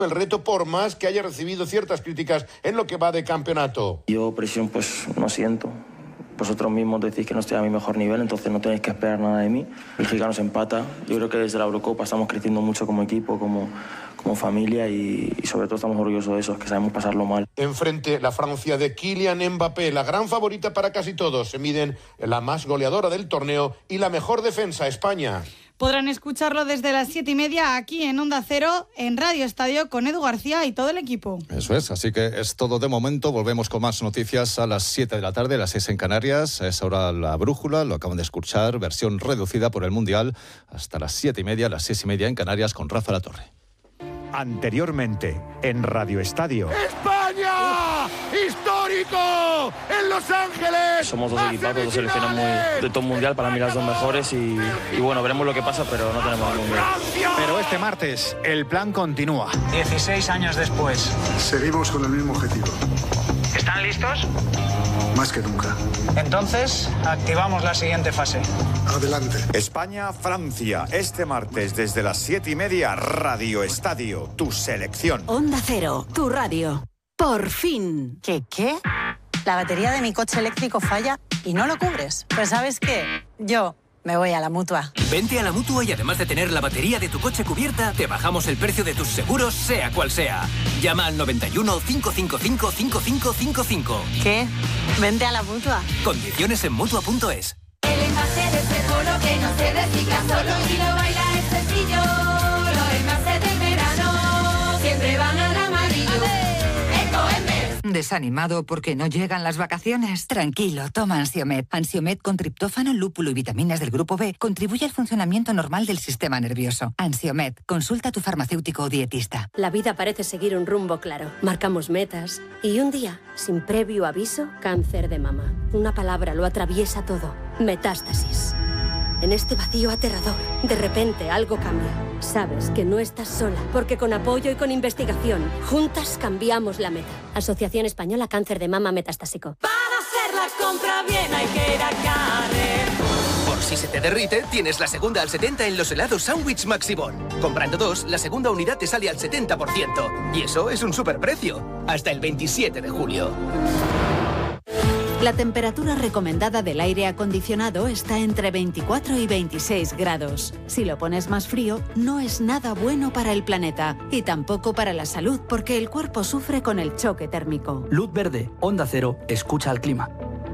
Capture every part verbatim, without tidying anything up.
el reto por más que haya recibido ciertas críticas en lo que va de campeonato. Yo presión pues no siento. Vosotros mismos decís que no estoy a mi mejor nivel, entonces no tenéis que esperar nada de mí. Bélgica nos empata. Yo creo que desde la Eurocopa estamos creciendo mucho como equipo, como, como familia y, y sobre todo estamos orgullosos de eso, que sabemos pasarlo mal. Enfrente la Francia de Kylian Mbappé, la gran favorita para casi todos. Se miden la más goleadora del torneo y la mejor defensa, España. Podrán escucharlo desde las siete y media aquí en Onda Cero, en Radio Estadio, con Edu García y todo el equipo. Eso es, así que es todo de momento. Volvemos con más noticias a las siete de la tarde, las seis en Canarias. Es ahora la brújula, lo acaban de escuchar, versión reducida por el Mundial, hasta las siete y media, las seis y media en Canarias con Rafa Latorre. Anteriormente, en Radio Estadio. ¡España! ¡Histórico! ¡En Los Ángeles! Somos dos equipos, dos selecciones muy de top mundial, para mí las dos mejores y, y bueno, veremos lo que pasa, pero no tenemos ningún miedo. Pero este martes, el plan continúa. dieciséis años después. Seguimos con el mismo objetivo. ¿Están listos? Más que nunca. Entonces, activamos la siguiente fase. Adelante. España-Francia, este martes desde las siete y media, Radio Estadio, tu selección. Onda Cero, tu radio. Por fin. ¿Qué qué? La batería de mi coche eléctrico falla y no lo cubres. Pues ¿sabes qué? Yo me voy a la Mutua. Vente a la Mutua y además de tener la batería de tu coche cubierta, te bajamos el precio de tus seguros, sea cual sea. Llama al noventa y uno, cinco cinco cinco, cinco cinco cinco cinco. ¿Qué? Vente a la Mutua. Condiciones en Mutua punto es. El envase de este polo que no se recicla solo y lo baila es sencillo. Los envases del verano siempre van al amarillo. ¿Desanimado porque no llegan las vacaciones? Tranquilo, toma Ansiomed. Ansiomed con triptófano, lúpulo y vitaminas del grupo B contribuye al funcionamiento normal del sistema nervioso. Ansiomed, consulta a tu farmacéutico o dietista. La vida parece seguir un rumbo claro. Marcamos metas y un día, sin previo aviso, cáncer de mama. Una palabra lo atraviesa todo. Metástasis. En este vacío aterrador, de repente algo cambia. Sabes que no estás sola, porque con apoyo y con investigación, juntas cambiamos la meta. Asociación Española Cáncer de Mama Metastásico. Para hacer la compra bien hay que ir a Carrefour. Por si se te derrite, tienes la segunda al setenta en los helados Sandwich Maxibón. Comprando dos, la segunda unidad te sale al setenta por ciento. Y eso es un superprecio. Hasta el veintisiete de julio. La temperatura recomendada del aire acondicionado está entre veinticuatro y veintiséis grados. Si lo pones más frío, no es nada bueno para el planeta y tampoco para la salud, porque el cuerpo sufre con el choque térmico. Luz verde, Onda Cero, escucha al clima.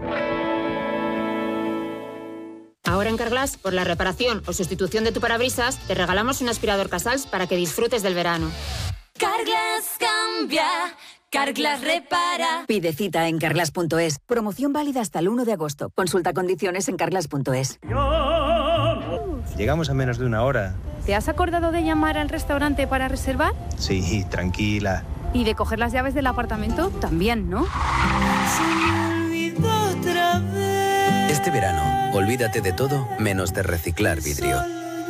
Ahora en Carglass, por la reparación o sustitución de tu parabrisas, te regalamos un aspirador Casals para que disfrutes del verano. Carglass cambia. Carglass repara. Pide cita en carglass punto es. Promoción válida hasta el uno de agosto. Consulta condiciones en carglass punto es. Llegamos a menos de una hora. ¿Te has acordado de llamar al restaurante para reservar? Sí, tranquila. ¿Y de coger las llaves del apartamento? También, ¿no? Este verano, olvídate de todo menos de reciclar vidrio.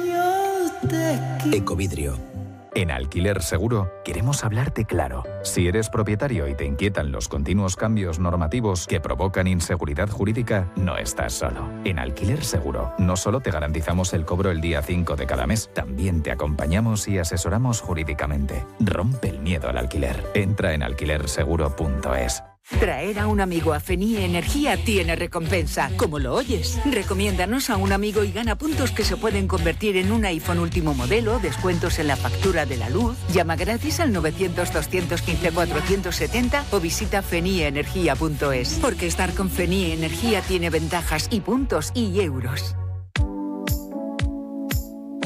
Ecovidrio. En Alquiler Seguro queremos hablarte claro. Si eres propietario y te inquietan los continuos cambios normativos que provocan inseguridad jurídica, no estás solo. En Alquiler Seguro no solo te garantizamos el cobro el día cinco de cada mes, también te acompañamos y asesoramos jurídicamente. Rompe el miedo al alquiler. Entra en alquiler seguro punto es. Traer a un amigo a Fenie Energía tiene recompensa. ¿Cómo lo oyes? Recomiéndanos a un amigo y gana puntos que se pueden convertir en un iPhone último modelo, descuentos en la factura de la luz. Llama gratis al novecientos, doscientos quince, cuatrocientos setenta o visita fenie energía punto es. Porque estar con Fenie Energía tiene ventajas y puntos y euros.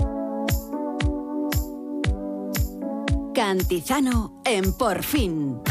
Cantizano en Por Fin.